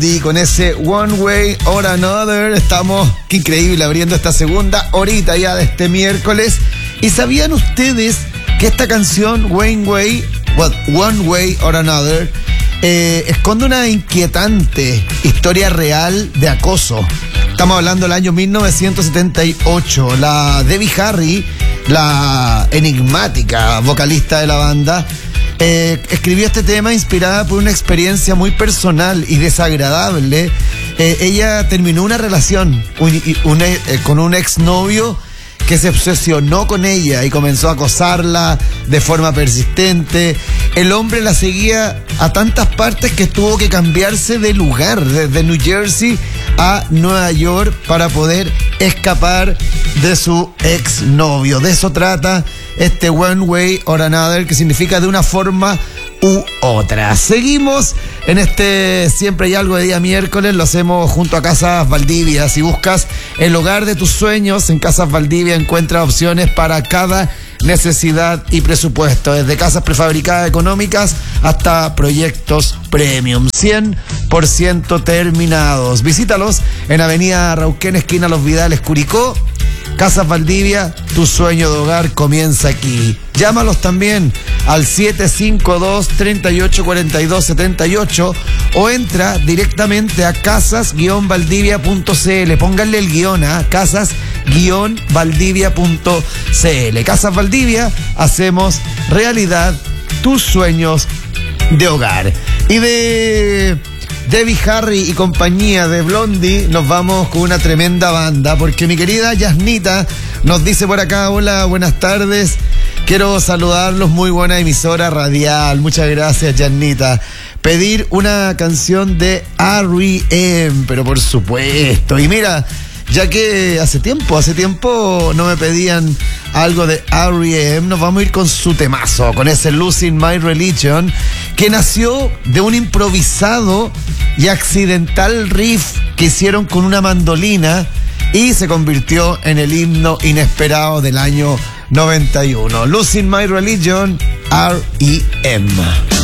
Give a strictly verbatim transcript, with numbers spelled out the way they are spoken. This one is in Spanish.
Y con ese One Way or Another estamos, qué increíble, abriendo esta segunda horita ya de este miércoles. ¿Y sabían ustedes que esta canción, One Way, well, One Way or Another, eh, esconde una inquietante historia real de acoso? Estamos hablando del año mil novecientos setenta y ocho. La Debbie Harry, la enigmática vocalista de la banda, Eh, escribió este tema inspirada por una experiencia muy personal y desagradable. Eh, ella terminó una relación un, un, eh, con un exnovio que se obsesionó con ella y comenzó a acosarla de forma persistente. El hombre la seguía a tantas partes que tuvo que cambiarse de lugar, desde New Jersey a Nueva York, para poder escapar de su exnovio. De eso trata este One Way or Another, que significa de una forma u otra. Seguimos en este Siempre Hay Algo de día miércoles. Lo hacemos junto a Casas Valdivia. Si buscas el hogar de tus sueños, en Casas Valdivia encuentras opciones para cada necesidad y presupuesto, desde casas prefabricadas económicas hasta proyectos premium, cien por ciento terminados. Visítalos en Avenida Rauquén, esquina Los Vidales, Curicó. Casas Valdivia, tu sueño de hogar comienza aquí. Llámalos también al siete cinco dos, tres ocho cuatro dos siete ocho o entra directamente a casas guion valdivia punto c l. Pónganle el guión a casas guion valdivia punto c l. Casas Valdivia, hacemos realidad tus sueños de hogar. Y de Debbie Harry y compañía, de Blondie, nos vamos con una tremenda banda, porque mi querida Yasnita nos dice por acá: hola, buenas tardes, quiero saludarlos, muy buena emisora radial. Muchas gracias, Yasnita. Pedir una canción de R E M, pero por supuesto. Y mira, ya que hace tiempo, hace tiempo no me pedían algo de R E M, nos vamos a ir con su temazo, con ese Losing My Religion, que nació de un improvisado y accidental riff que hicieron con una mandolina y se convirtió en el himno inesperado del año noventa y uno. Losing My Religion, R E M.